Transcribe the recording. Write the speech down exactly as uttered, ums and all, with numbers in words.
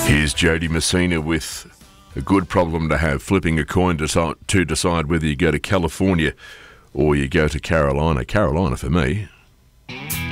Here's Jody Messina with a good problem to have, flipping a coin to, to decide whether you go to California or you go to Carolina. Carolina for me.